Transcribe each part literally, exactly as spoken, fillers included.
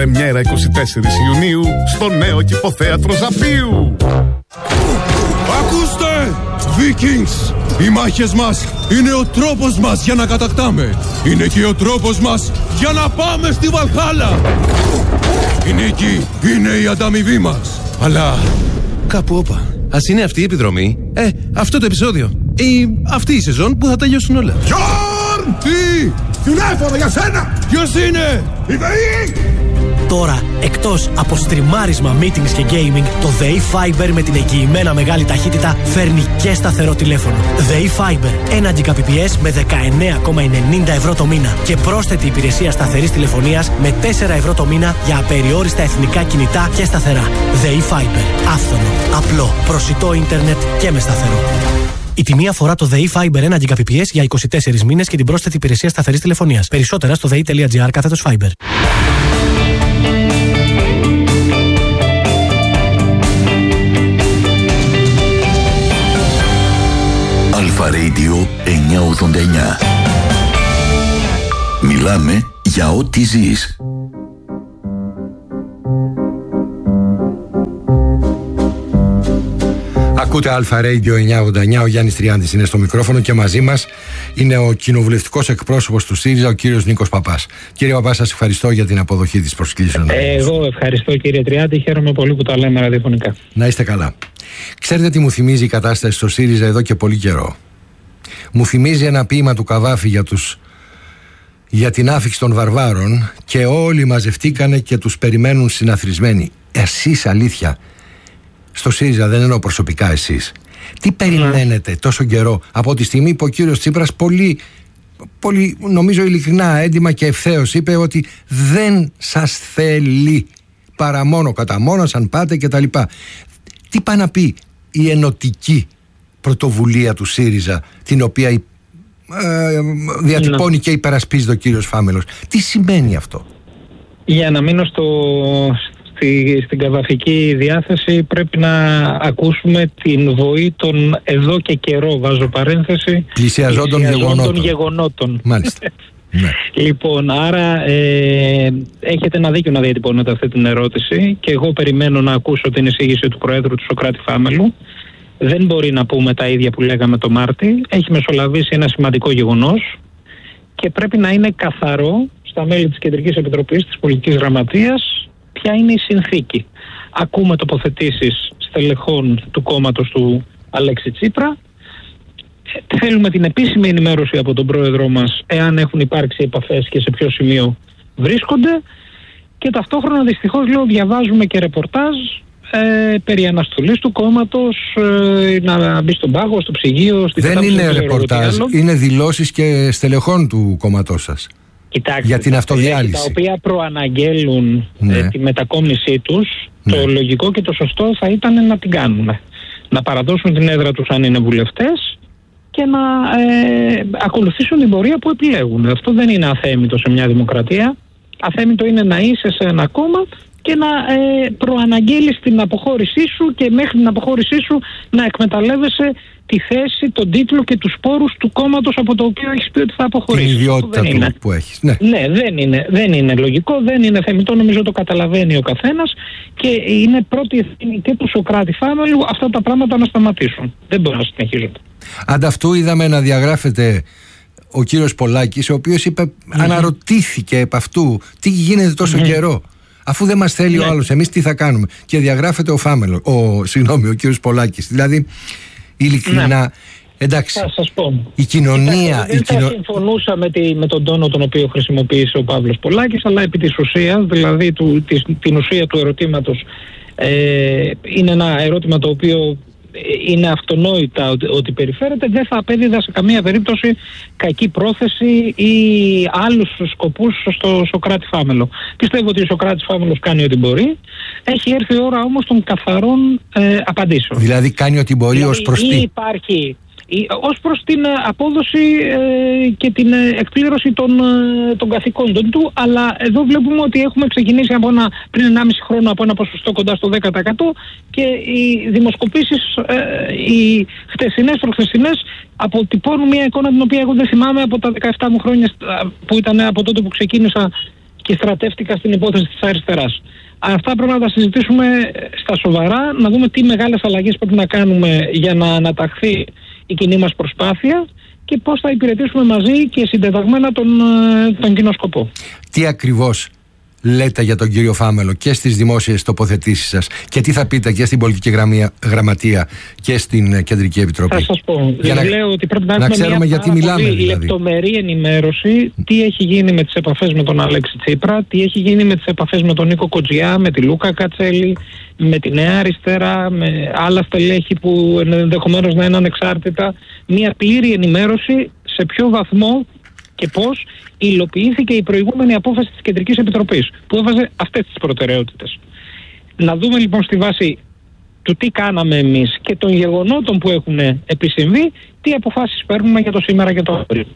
Πρεμιέρα είκοσι τέσσερις Ιουνίου στο νέο Κηποθέατρο Ζαπίου. Ακούστε! Vikings! Οι μάχες μας είναι ο τρόπος μας για να κατακτάμε. Είναι και ο τρόπος μας για να πάμε στη Βαλχάλα. Η νίκη είναι η ανταμοιβή μας. Αλλά κάπου όπα. Ας είναι αυτή η επιδρομή, ε, αυτό το επεισόδιο ή αυτή η σεζόν που θα τελειώσουν όλα. Γιόρν! Τι! Τηλέφωνο για σένα! Ποιος είναι? Η ΔΕΗ! Τώρα, εκτός από στριμάρισμα, meetings και gaming, το ΔΕΗ Fiber με την εγγυημένα μεγάλη ταχύτητα φέρνει και σταθερό τηλέφωνο. ΔΕΗ Fiber, ένα Gbps με δεκαεννέα κόμμα ενενήντα ευρώ το μήνα και πρόσθετη υπηρεσία σταθερής τηλεφωνίας με τέσσερα ευρώ το μήνα για απεριόριστα εθνικά κινητά και σταθερά. ΔΕΗ Fiber, άφθονο, απλό, προσιτό ίντερνετ και με σταθερό. Η τιμή αφορά το ΔΕΗ Fiber ένα Gbps για είκοσι τέσσερις μήνες και την πρόσθετη υπηρεσία σταθερής τηλεφωνίας. Περισσότερα στο δei.gr κάθετος Fiber. Αλφα Radio εννιακόσια ογδόντα εννιά. Μιλάμε για ό,τι ζεις. Ακούτε Αλφα Radio εννιακόσια ογδόντα εννιά, ο Γιάννης Τριάντης είναι στο μικρόφωνο και μαζί μας είναι ο κοινοβουλευτικός εκπρόσωπος του ΣΥΡΙΖΑ, ο κύριος Νίκος Παπάς. Κύριε Παπά, σας ευχαριστώ για την αποδοχή της προσκλήσεως. Εγώ ευχαριστώ κύριε Τριάντη, χαίρομαι πολύ που τα λέμε ραδιοφωνικά. Να είστε καλά. Ξέρετε τι μου θυμίζει η κατάσταση στο ΣΥΡΙΖΑ εδώ και πολύ καιρό? Μου θυμίζει ένα ποίημα του Καβάφη για, τους, για την άφιξη των βαρβάρων και όλοι μαζευτήκανε και τους περιμένουν συναθρισμένοι. Εσείς αλήθεια, στο ΣΥΡΙΖΑ, δεν εννοώ προσωπικά εσείς, τι περιμένετε τόσο καιρό από τη στιγμή που ο κύριος Τσίπρας πολύ, πολύ νομίζω ειλικρινά, έντιμα και ευθέως είπε ότι δεν σας θέλει παρά μόνο κατά μόνος αν πάτε κτλ. Τι πάει να πει η ενωτική πρωτοβουλία του ΣΥΡΙΖΑ, την οποία ε, διατυπώνει και υπερασπίζεται ο κύριος Φάμελος? Τι σημαίνει αυτό? Για να μείνω στο, στη, στην καβαφική διάθεση, πρέπει να ακούσουμε την βοή των εδώ και καιρό, βάζω παρένθεση, πλησιαζόντων γεγονότων. γεγονότων. Μάλιστα. Ναι. Λοιπόν, άρα ε, έχετε ένα δίκιο να διατυπώνετε αυτή την ερώτηση και εγώ περιμένω να ακούσω την εισήγηση του Προέδρου του Σωκράτη Φάμελου. Δεν μπορεί να πούμε τα ίδια που λέγαμε το Μάρτι. Έχει μεσολαβήσει ένα σημαντικό γεγονός και πρέπει να είναι καθαρό στα μέλη της Κεντρικής Επιτροπής της Πολιτικής Γραμματείας ποια είναι η συνθήκη. Ακούμε τοποθετήσεις στελεχών του κόμματος του Αλέξη Τσίπρα. Θέλουμε την επίσημη ενημέρωση από τον Πρόεδρό μας εάν έχουν υπάρξει επαφές και σε ποιο σημείο βρίσκονται, και ταυτόχρονα δυστυχώς λέω διαβάζουμε και ρεπορτάζ ε, περί αναστολής του κόμματος, ε, να μπει στον πάγο, στο ψυγείο, στη Δεν είναι ρεπορτάζ, είναι δηλώσεις και στελεχών του κόμματός σας. Κοιτάξτε, για την αυτοδιάλυση, τα οποία προαναγγέλουν ναι. ε, τη μετακόμισή τους, ναι. Το λογικό και το σωστό θα ήταν να την κάνουν. Να παραδώσουν την έδρα τους αν είναι βουλευτές και να ε, ακολουθήσουν την πορεία που επιλέγουν. Αυτό δεν είναι αθέμητο σε μια δημοκρατία. Αθέμητο είναι να είσαι σε ένα κόμμα και να ε, προαναγγέλεις την αποχώρησή σου και μέχρι την αποχώρησή σου να εκμεταλλεύεσαι τη θέση, τον τίτλο και τους πόρους του κόμματος από το οποίο έχεις πει ότι θα αποχωρήσεις. Την ιδιότητα του είναι. Που έχεις. Ναι, ναι δεν, είναι, δεν είναι λογικό, δεν είναι θεμιτό, νομίζω το καταλαβαίνει ο καθένας και είναι πρώτη ευθύνη και του Σωκράτη Φάμελου αυτά τα πράγματα να σταματήσουν. Δεν μπορούν να συνεχίζονται. Ανταυτού είδαμε να διαγράφεται ο κύριος Πολάκης, ο οποίος είπε, mm-hmm. αναρωτήθηκε επ' αυτού τι γίνεται τόσο mm-hmm. καιρό. Αφού δεν μας θέλει ναι. ο άλλος, εμείς τι θα κάνουμε? Και διαγράφεται ο Φάμελο, ο, συγγνώμη, ο κύριος Πολάκης. Δηλαδή, ειλικρινά, ναι. εντάξει, θα σας πω. η κοινωνία... Δεν η θα κοινο... συμφωνούσα με, τη, με τον τόνο τον οποίο χρησιμοποίησε ο Παύλος Πολάκης, αλλά επί της ουσίας, δηλαδή του, της, την ουσία του ερωτήματος, ε, είναι ένα ερώτημα το οποίο είναι αυτονόητα ότι, ότι περιφέρεται, δεν θα απέδιδα σε καμία περίπτωση κακή πρόθεση ή άλλους σκοπούς στο Σωκράτη Φάμελο. Πιστεύω ότι ο Σωκράτης Φάμελος κάνει ό,τι μπορεί. Έχει έρθει η ώρα όμως των καθαρών ε, απαντήσεων. Δηλαδή κάνει ό,τι μπορεί δηλαδή, ως προς τι? Υπάρχει ως προς την απόδοση ε, και την εκπλήρωση των, των καθηκόντων του, αλλά εδώ βλέπουμε ότι έχουμε ξεκινήσει από ένα, πριν ενάμιση χρόνο από ένα ποσοστό κοντά στο δέκα τοις εκατό και οι δημοσκοπήσεις, ε, οι χτεσινές, προχθεσινές αποτυπώνουν μια εικόνα την οποία εγώ δεν θυμάμαι από τα δεκαεπτά μου χρόνια που ήταν από τότε που ξεκίνησα και στρατεύτηκα στην υπόθεση της αριστεράς. Αυτά πρέπει να τα συζητήσουμε στα σοβαρά, να δούμε τι μεγάλες αλλαγές πρέπει να κάνουμε για να αναταχθεί η κοινή μας προσπάθεια και πώς θα υπηρετήσουμε μαζί και συντεταγμένα τον, τον κοινό σκοπό. Τι ακριβώς λέτε για τον κύριο Φάμελο και στις δημόσιες τοποθετήσεις σας και τι θα πείτε και στην πολιτική γραμμία, γραμματεία και στην Κεντρική Επιτροπή? Θα σας πω. Για να, λέω ότι πρέπει να, να έχουμε ξέρουμε μια γιατί πάρα μιλάμε, πολύ δηλαδή. λεπτομερή ενημέρωση τι έχει γίνει με τις επαφές με τον Αλέξη Τσίπρα, τι έχει γίνει με τις επαφές με τον Νίκο Κοτζιά, με τη Λούκα Κατσέλη, με τη Νέα Αριστερά, με άλλα στελέχη που ενδεχομένως να είναι ανεξάρτητα. Μια πλήρη ενημέρωση σε ποιο βαθμό και πώς υλοποιήθηκε η προηγούμενη απόφαση της Κεντρικής Επιτροπής που έβαζε αυτές τις προτεραιότητες. Να δούμε λοιπόν στη βάση του τι κάναμε εμείς και των γεγονότων που έχουν επισυμβεί, τι αποφάσεις παίρνουμε για το σήμερα και το αύριο.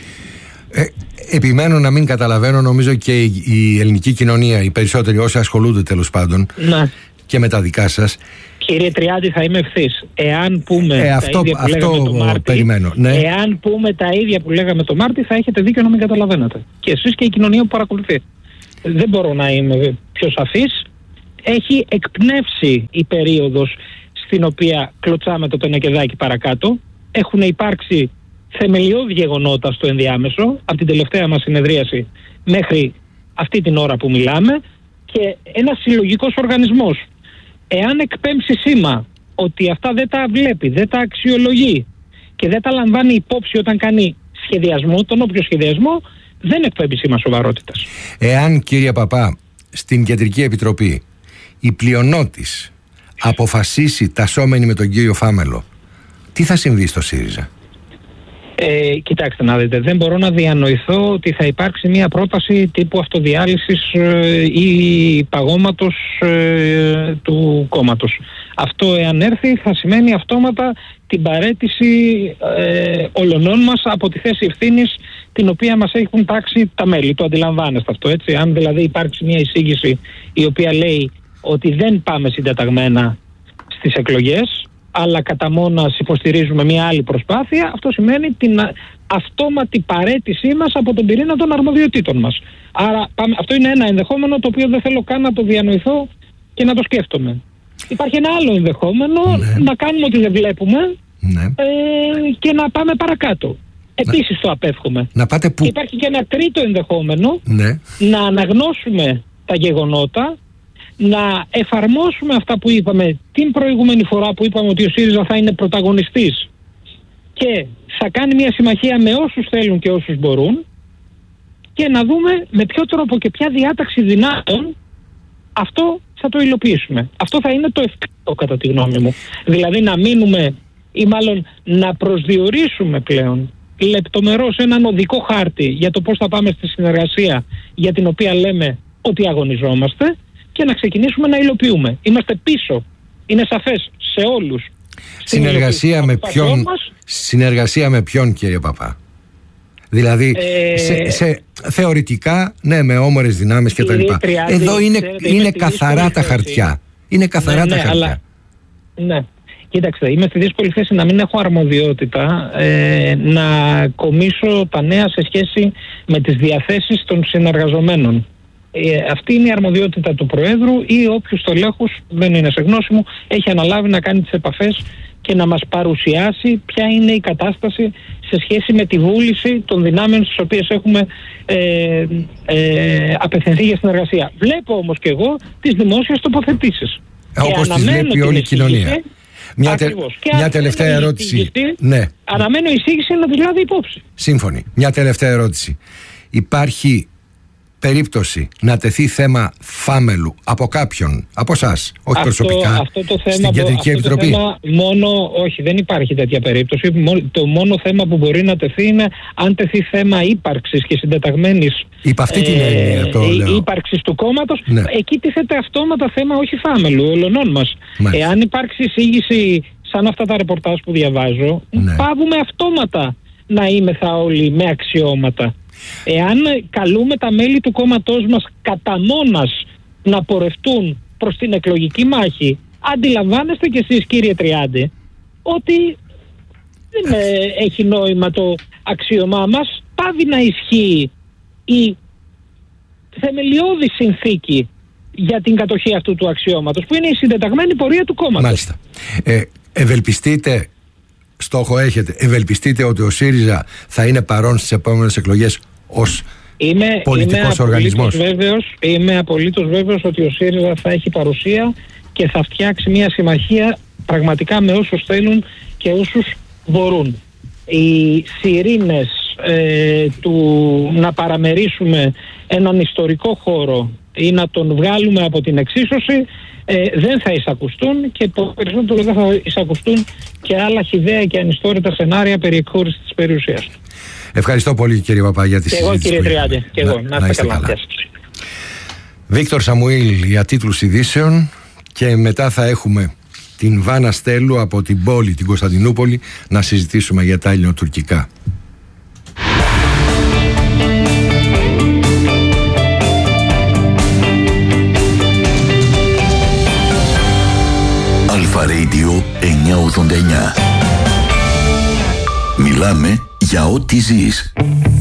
Ε, επιμένω να μην καταλαβαίνω, νομίζω και η, η ελληνική κοινωνία, οι περισσότεροι όσοι ασχολούνται τέλος πάντων, ναι, και με τα δικά σας. Κύριε Τριάντη, θα είμαι ευθύς. Εάν πούμε ε, τα αυτό, ίδια που αυτό λέγαμε το Μάρτι, περιμένω, ναι. εάν πούμε τα ίδια που λέγαμε το Μάρτι, θα έχετε δίκιο να μην καταλαβαίνετε. Και εσείς και η κοινωνία που παρακολουθεί. Δεν μπορώ να είμαι πιο σαφής. Έχει εκπνεύσει η περίοδος στην οποία κλωτσάμε το πενεκεδάκι παρακάτω. Έχουν υπάρξει θεμελιώδη γεγονότα στο ενδιάμεσο, από την τελευταία μας συνεδρίαση μέχρι αυτή την ώρα που μιλάμε, και ένας συλλογικός οργανισμός, εάν εκπέμψει σήμα ότι αυτά δεν τα βλέπει, δεν τα αξιολογεί και δεν τα λαμβάνει υπόψη όταν κάνει σχεδιασμό, τον όποιο σχεδιασμό, δεν εκπέμπει σήμα σοβαρότητας. Εάν, κύριε Παπά, στην Κεντρική Επιτροπή η πλειονότης αποφασίσει τασσόμενη με τον κύριο Φάμελο, τι θα συμβεί στο ΣΥΡΙΖΑ? Ε, κοιτάξτε να δείτε, δεν μπορώ να διανοηθώ ότι θα υπάρξει μια πρόταση τύπου αυτοδιάλυσης ε, ή παγώματος ε, του κόμματος. Αυτό εάν έρθει θα σημαίνει αυτόματα την παραίτηση ε, όλων μας από τη θέση ευθύνης την οποία μας έχουν τάξει τα μέλη. Το αντιλαμβάνεστε αυτό, έτσι? Αν δηλαδή υπάρξει μια εισήγηση η οποία λέει ότι δεν πάμε συντεταγμένα στις εκλογές, αλλά κατά μόνας υποστηρίζουμε μια άλλη προσπάθεια, αυτό σημαίνει την αυτόματη παραίτησή μας από τον πυρήνα των αρμοδιοτήτων μας. Άρα πάμε, αυτό είναι ένα ενδεχόμενο το οποίο δεν θέλω καν να το διανοηθώ και να το σκέφτομαι. Υπάρχει ένα άλλο ενδεχόμενο, ναι, να κάνουμε ότι δεν βλέπουμε, ναι, ε, και να πάμε παρακάτω. Επίσης να, το απέφχομαι. Να πάτε που... Και υπάρχει και ένα τρίτο ενδεχόμενο, ναι, να αναγνώσουμε τα γεγονότα, να εφαρμόσουμε αυτά που είπαμε την προηγούμενη φορά που είπαμε ότι ο ΣΥΡΙΖΑ θα είναι πρωταγωνιστής και θα κάνει μια συμμαχία με όσους θέλουν και όσους μπορούν, και να δούμε με ποιο τρόπο και ποια διάταξη δυνάτων αυτό θα το υλοποιήσουμε. Αυτό θα είναι το ευκαιρό κατά τη γνώμη μου. Δηλαδή να μείνουμε ή μάλλον να προσδιορίσουμε πλέον λεπτομερώς έναν οδικό χάρτη για το πώς θα πάμε στη συνεργασία για την οποία λέμε ότι αγωνιζόμαστε, και να ξεκινήσουμε να υλοποιούμε. Είμαστε πίσω. Είναι σαφές σε όλους. Συνεργασία με ποιον, συνεργασία με ποιον, κύριε Παπά? Δηλαδή, ε, σε, σε, θεωρητικά, ναι, με όμορες δυνάμεις και τα λοιπά. Εδώ είναι, ξέρετε, είναι καθαρά τα χαρτιά. Είναι καθαρά ναι, τα ναι, χαρτιά. Αλλά, ναι. Κοίταξτε, είμαι στη δύσκολη θέση να μην έχω αρμοδιότητα ε, να κομίσω τα νέα σε σχέση με τις διαθέσεις των συνεργαζομένων. Ε, αυτή είναι η αρμοδιότητα του Προέδρου ή όποιου στελέχους, δεν είναι σε γνώση μου, έχει αναλάβει να κάνει τις επαφές και να μας παρουσιάσει ποια είναι η κατάσταση σε σχέση με τη βούληση των δυνάμεων στις οποίες έχουμε ε, ε, απευθυνθεί για συνεργασία. Βλέπω όμως και εγώ τις δημόσιες τοποθετήσεις. Όπως τις βλέπει όλη η κοινωνία. Μια, τε, μια τελευταία ερώτηση. Ναι. Αναμένω η εισήγηση να τη λάβει υπόψη. Σύμφωνοι. Μια τελευταία ερώτηση. Υπάρχει περίπτωση να τεθεί θέμα Φάμελου από κάποιον, από εσάς, όχι αυτό, προσωπικά, αυτό το θέμα, στην Κεντρική αυτό Επιτροπή? Το θέμα μόνο, όχι, δεν υπάρχει τέτοια περίπτωση. Το μόνο θέμα που μπορεί να τεθεί είναι αν τεθεί θέμα ύπαρξης και συντεταγμένης υπ' αυτή την έννοια, το λέω. ύπαρξης του κόμματος. Ναι. Εκεί τίθεται αυτόματα θέμα όχι Φάμελου, ολονών μας. Μάλιστα. Εάν υπάρξει εισήγηση σαν αυτά τα ρεπορτάζ που διαβάζω, ναι, πάβουμε αυτόματα να είμεθα όλοι με αξιώματα. Εάν καλούμε τα μέλη του κόμματός μας κατά μόνας να πορευτούν προς την εκλογική μάχη, αντιλαμβάνεστε κι εσείς, κύριε Τριάντη, ότι δεν έχει νόημα το αξίωμά μας, πάβει να ισχύει η θεμελιώδη συνθήκη για την κατοχή αυτού του αξιώματος, που είναι η συντεταγμένη πορεία του κόμματος. Μάλιστα. Ε, ευελπιστείτε, στόχο έχετε, ευελπιστείτε ότι ο ΣΥΡΙΖΑ θα είναι παρόν στις επόμενες εκλογές ως είμαι, πολιτικός είμαι οργανισμός? Βέβαιος, είμαι απολύτως βέβαιος ότι ο ΣΥΡΙΖΑ θα έχει παρουσία και θα φτιάξει μια συμμαχία πραγματικά με όσους θέλουν και όσους μπορούν. Οι σιρήνες ε, του να παραμερίσουμε έναν ιστορικό χώρο ή να τον βγάλουμε από την εξίσωση ε, δεν θα εισακουστούν, και περισσότερο δεν θα εισακουστούν και άλλα χυδαία και ανιστόρητα σενάρια περί εκχώρησης της περιουσίας του. Ευχαριστώ πολύ, κύριε Παπά, για τη συζήτηση. Και εγώ, κύριε Τριάντη, και εγώ. Να, να είστε καλά. καλά. Βίκτορ Σαμουήλ για τίτλους ειδήσεων, και μετά θα έχουμε την Βάνα Στέλου από την πόλη, την Κωνσταντινούπολη, να συζητήσουμε για τα ελληνοτουρκικά. Αλφα Radio εννιακόσια ογδόντα εννιά. Μιλάμε για ό,τι ζεις.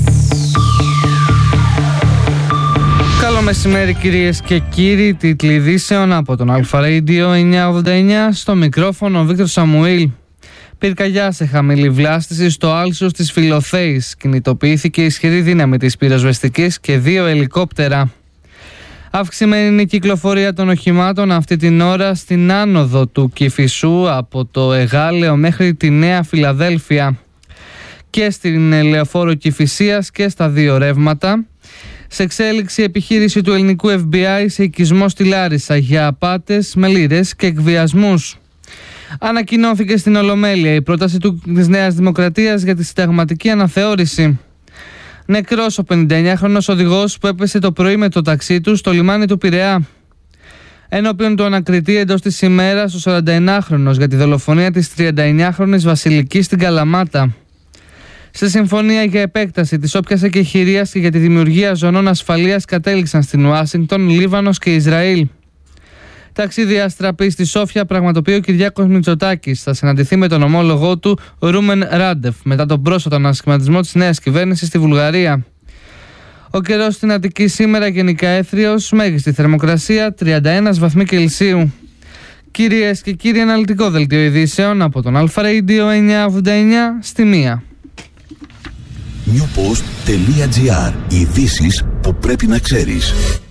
Καλό μεσημέρι, κυρίες και κύριοι. Τίτλοι ειδήσεων από τον Αλφα Radio εννιακόσια ογδόντα εννιά. Στο μικρόφωνο ο Βίκτορ Σαμουήλ. Πυρκαγιά σε χαμηλή βλάστηση στο άλσος της Φιλοθέης. Κινητοποιήθηκε ισχυρή δύναμη της πυροσβεστικής και δύο ελικόπτερα. Αυξημένη κυκλοφορία των οχημάτων αυτή την ώρα στην άνοδο του Κηφισού από το Εγάλεο μέχρι τη Νέα Φιλαδέλφια, και στην Λεωφόρο Κηφισίας και στα δύο ρεύματα. Σε εξέλιξη επιχείρηση του ελληνικού Εφ Μπι Άι σε οικισμό στη Λάρισα για απάτες με λίρες και εκβιασμούς. Ανακοινώθηκε στην Ολομέλεια η πρόταση του, της Νέας Δημοκρατίας για τη συνταγματική αναθεώρηση. Νεκρός ο πενηνταεννιάχρονος οδηγός που έπεσε το πρωί με το ταξί του στο λιμάνι του Πειραιά. Ενώπιον του ανακριτή εντός της ημέρας ο σαρανταεννιάχρονος για τη δολοφονία της τριανταεννιάχρονης Βασιλικής στην Καλαμάτα. Σε συμφωνία για επέκταση της όποιας εκεχηρίας και για τη δημιουργία ζωνών ασφαλείας κατέληξαν στην Ουάσιγκτον, Λίβανος και Ισραήλ. Ταξίδι αστραπή στη Σόφια πραγματοποιεί ο Κυριάκος Μητσοτάκης. Θα συναντηθεί με τον ομόλογό του Ρούμεν Ράντεφ μετά τον πρόσφατο ανασχηματισμό της νέας κυβέρνησης στη Βουλγαρία. Ο καιρός στην Αττική σήμερα γενικά έθριος, μέγιστη θερμοκρασία τριάντα ένα βαθμοί Κελσίου. Κυρίες και κύριοι, αναλυτικό δελτίο ειδήσεων από τον Αλφα Radio εννιακόσια ογδόντα εννιά στη μία. newpost τελεία gr. Ειδήσεις που πρέπει να ξέρεις.